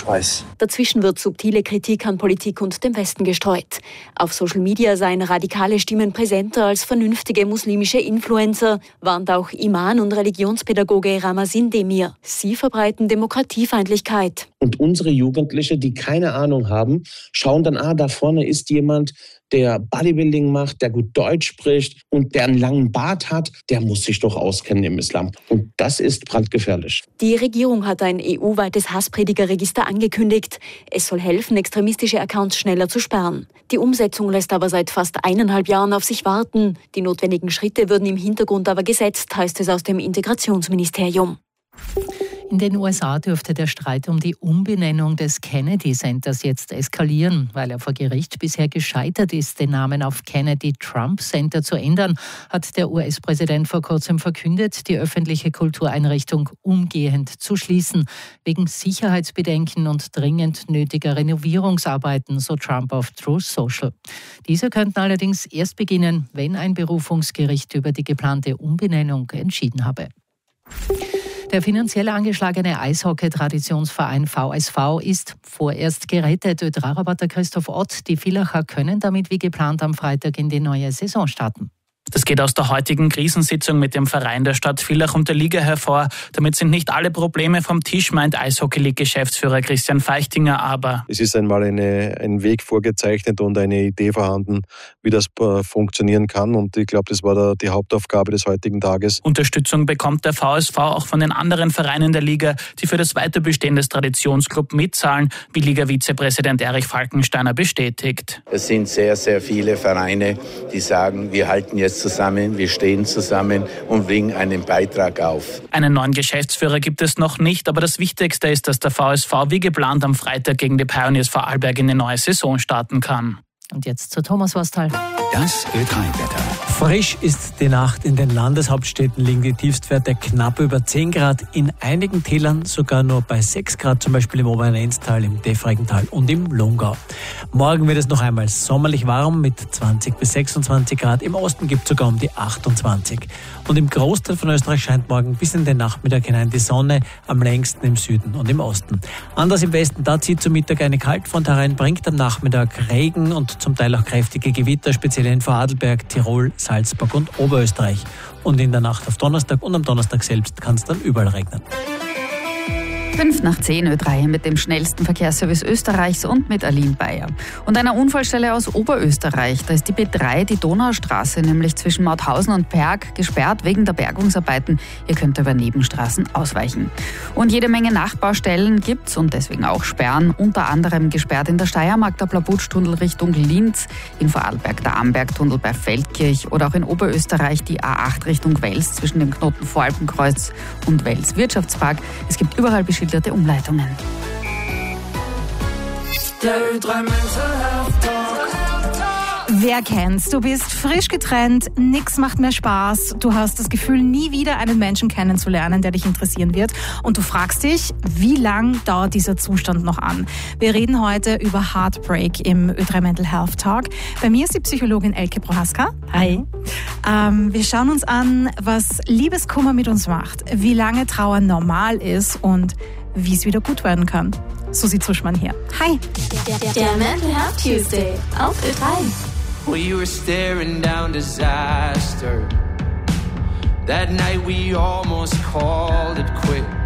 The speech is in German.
Schweiß. Dazwischen wird subtile Kritik an Politik und dem Westen gestreut. Auf Social Media seien radikale Stimmen präsenter als vernünftige muslimische Influencer, warnt auch Iman und Religionspädagoge Ramazin Demir. Sie verbreiten Demokratiefeindlichkeit. Und unsere Jugendliche, die keine Ahnung haben, schauen dann, da vorne ist jemand, der Bodybuilding macht, der gut Deutsch spricht und der einen langen Bart hat, der muss sich doch auskennen im Islam. Und das ist brandgefährlich. Die Regierung hat ein EU-weites Hasspredigerregister angekündigt. Es soll helfen, extremistische Accounts schneller zu sperren. Die Umsetzung lässt aber seit fast 1,5 Jahren auf sich warten. Die notwendigen Schritte würden im Hintergrund aber gesetzt, heißt es aus dem Integrationsministerium. In den USA dürfte der Streit um die Umbenennung des Kennedy Centers jetzt eskalieren. Weil er vor Gericht bisher gescheitert ist, den Namen auf Kennedy Trump Center zu ändern, hat der US-Präsident vor kurzem verkündet, die öffentliche Kultureinrichtung umgehend zu schließen. Wegen Sicherheitsbedenken und dringend nötiger Renovierungsarbeiten, so Trump auf Truth Social. Diese könnten allerdings erst beginnen, wenn ein Berufungsgericht über die geplante Umbenennung entschieden habe. Der finanziell angeschlagene Eishockey-Traditionsverein VSV ist vorerst gerettet. Ö3-Reporter Christoph Ott, die Villacher können damit wie geplant am Freitag in die neue Saison starten. Das geht aus der heutigen Krisensitzung mit dem Verein der Stadt Villach und der Liga hervor. Damit sind nicht alle Probleme vom Tisch, meint Eishockey-League-Geschäftsführer Christian Feichtinger, aber es ist einmal ein Weg vorgezeichnet und eine Idee vorhanden, wie das funktionieren kann. Und ich glaube, das war die Hauptaufgabe des heutigen Tages. Unterstützung bekommt der VSV auch von den anderen Vereinen der Liga, die für das Weiterbestehen des Traditionsclubs mitzahlen, wie Liga-Vizepräsident Erich Falkensteiner bestätigt. Es sind sehr, sehr viele Vereine, die sagen, wir halten jetzt zusammen, wir stehen zusammen und bringen einen Beitrag auf. Einen neuen Geschäftsführer gibt es noch nicht, aber das Wichtigste ist, dass der VSV wie geplant am Freitag gegen die Pioneers Vorarlberg in die neue Saison starten kann. Und jetzt zu Thomas Wastal. Das Ö3-Wetter. Frisch ist die Nacht. In den Landeshauptstädten liegen die Tiefstwerte knapp über 10 Grad. In einigen Tälern sogar nur bei 6 Grad, zum Beispiel im Oberen-Enztal, im Defrigental und im Lungau. Morgen wird es noch einmal sommerlich warm mit 20 bis 26 Grad. Im Osten gibt es sogar um die 28. Und im Großteil von Österreich scheint morgen bis in den Nachmittag hinein die Sonne, am längsten im Süden und im Osten. Anders im Westen, da zieht zum Mittag eine Kaltfront herein, bringt am Nachmittag Regen und zum Teil auch kräftige Gewitter, speziell in Vorarlberg, Tirol, Salzburg und Oberösterreich. Und in der Nacht auf Donnerstag und am Donnerstag selbst kann es dann überall regnen. 5:10 Ö3 mit dem schnellsten Verkehrsservice Österreichs und mit Aline Bayer. Und einer Unfallstelle aus Oberösterreich. Da ist die B3, die Donaustraße, nämlich zwischen Mauthausen und Perg, gesperrt wegen der Bergungsarbeiten. Ihr könnt über Nebenstraßen ausweichen. Und jede Menge Nachbaustellen gibt's und deswegen auch Sperren. Unter anderem gesperrt in der Steiermark der Blabutsch-Tunnel Richtung Linz, in Vorarlberg der Amberg-Tunnel bei Feldkirch oder auch in Oberösterreich die A8 Richtung Wels zwischen dem Knoten Voralpenkreuz und Wels Wirtschaftspark. Es gibt überall beschilderte Umleitungen. Wer kennt's? Du bist frisch getrennt, nix macht mehr Spaß, du hast das Gefühl, nie wieder einen Menschen kennenzulernen, der dich interessieren wird und du fragst dich, wie lang dauert dieser Zustand noch an? Wir reden heute über Heartbreak im Ö3 Mental Health Talk. Bei mir ist die Psychologin Elke Prohaska. Hi. Wir schauen uns an, was Liebeskummer mit uns macht, wie lange Trauer normal ist und wie es wieder gut werden kann. Susi Zuschmann hier. Hi. Der Mental Health Tuesday auf Ö3. We were staring down disaster. That night we almost called it quits.